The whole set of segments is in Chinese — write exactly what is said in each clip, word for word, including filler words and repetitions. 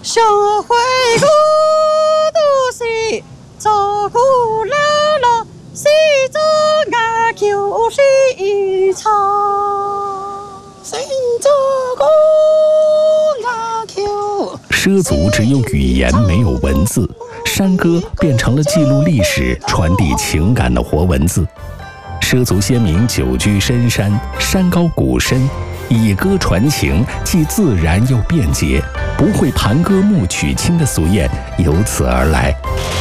社会古都市，做古老老，西做牙就是一场。西做古牙球。 畲族只有语言没有文字，山歌变成了记录历史、传递情感的活文字。畲族先民久居深山，山高谷深，以歌传情，既自然又便捷，不会盘歌慕娶亲的俗谚由此而来。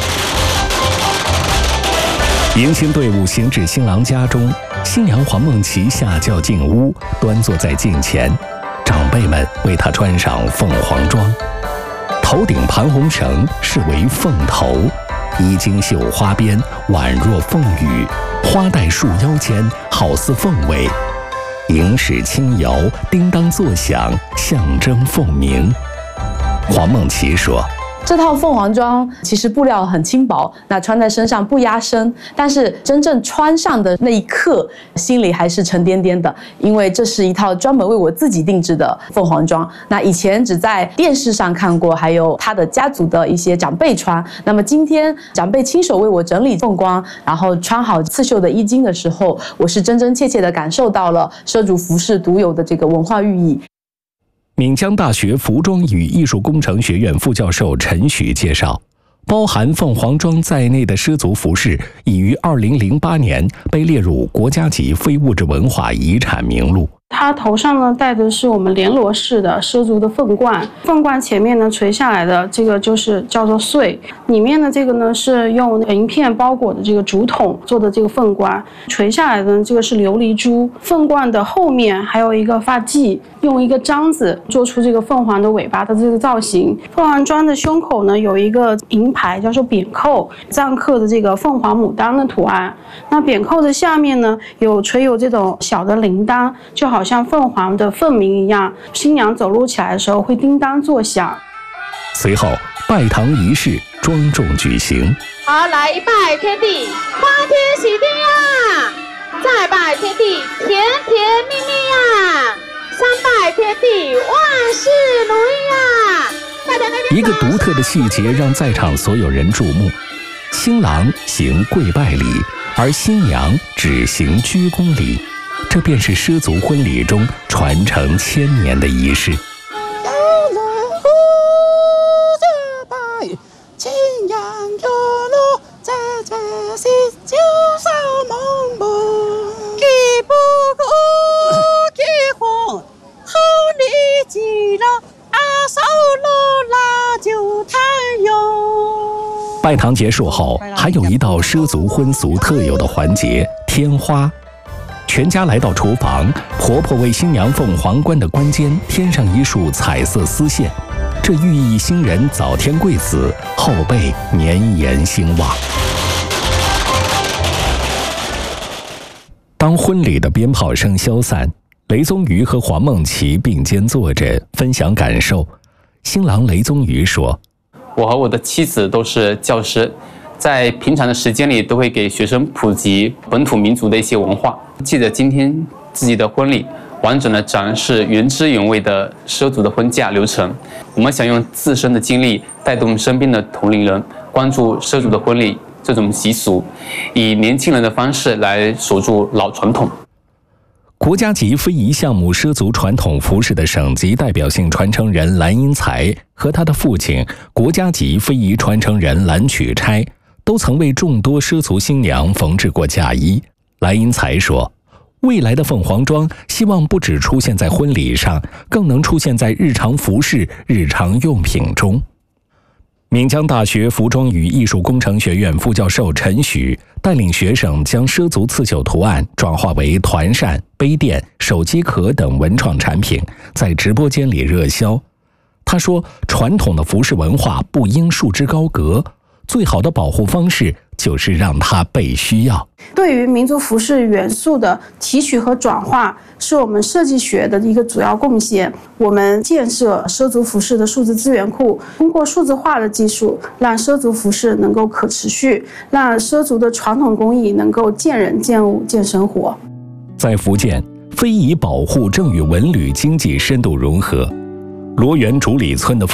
迎亲队伍行至新郎家中，新娘黄梦琪下轿进屋，端坐在镜前，长辈们为她穿上凤凰装，头顶盘红绳视为凤头，衣襟绣花边，宛若凤羽，花带束腰间，好似凤尾。银饰轻摇，叮当作响，象征凤鸣。黄梦琪说， 这套凤凰装其实布料很轻薄，那穿在身上不压身，但是真正穿上的那一刻，心里还是沉甸甸的，因为这是一套专门为我自己定制的凤凰装。那以前只在电视上看过，还有他的家族的一些长辈穿。那么今天长辈亲手为我整理凤冠，然后穿好刺绣的衣襟的时候，我是真真切切地感受到了畲族服饰独有的这个文化寓意。 闽江大学服装与艺术工程学院副教授陈许介绍，包含凤凰装在内的畲族服饰已于二零零八年被列入国家级非物质文化遗产名录。 他头上呢戴的是我们莲罗式的畲族的凤冠，凤冠前面呢垂下来的这个就是叫做穗，里面的这个呢是用银片包裹的这个竹筒做的这个凤冠，垂下来的这个是琉璃珠。凤冠的后面还有一个发髻，用一个章子做出这个凤凰的尾巴的这个造型。凤凰装的胸口呢有一个银牌叫做扁扣，镌刻的这个凤凰牡丹的图案。那扁扣的下面呢有垂有这种小的铃铛，就好像凤凰的凤鸣一样，新娘走路起来的时候会叮当作响。 随后拜堂仪式庄重举行。 好，来一拜天地，欢天喜地呀！再拜天地，甜甜蜜蜜呀！三拜天地，万事如意呀！ 一个独特的细节让在场所有人注目：新郎行跪拜礼，而新娘只行鞠躬礼。这便是畲族婚礼中传承千年的仪式。拜堂结束后，还有一道畲族婚俗特有的环节——添花。全家来到厨房，婆婆为新娘凤凰冠的冠尖添上一束彩色丝线，这寓意新人早添贵子，后辈绵延兴旺。当婚礼的鞭炮声消散，雷宗瑜和黄梦琪并肩坐着分享感受。新郎雷宗瑜说：“ 我和我的妻子都是教师，在平常的时间里都会给学生普及本土民族的一些文化。记得今天自己的婚礼，完整的展示原汁原味的畲族的婚嫁流程。我们想用自身的经历带动身边的同龄人关注畲族的婚礼这种习俗，以年轻人的方式来守住老传统。” 国家级非遗项目畲族传统服饰的省级代表性传承人蓝英才和他的父亲国家级非遗传承人蓝曲钗都曾为众多畲族新娘缝制过嫁衣。蓝英才说，未来的凤凰装希望不只出现在婚礼上，更能出现在日常服饰、日常用品中。闽江大学服装与艺术工程学院副教授陈许带领学生将畲族刺绣图案转化为团扇、杯垫、手机壳等文创产品，在直播间里热销。他说，传统的服饰文化不应束之高阁，最好的保护方式就是让它被需要。 对于民族服饰元素的提取和转化，是我们设计学的一个主要贡献。我们建设畲族服饰的数字资源库，通过数字化的技术，让畲族服饰能够可持续，让畲族的传统工艺能够见人见物见生活。 在福建，非遗保护正与文旅经济深度融合。罗源竹里村的